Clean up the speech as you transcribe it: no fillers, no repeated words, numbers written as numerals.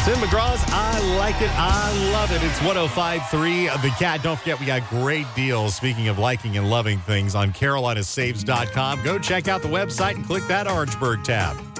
Tim McGraw's I Like It, I Love It. It's 105.3 The Cat. Don't forget, we got great deals, speaking of liking and loving things, on CarolinaSaves.com. Go check out the website and click that Orangeburg tab.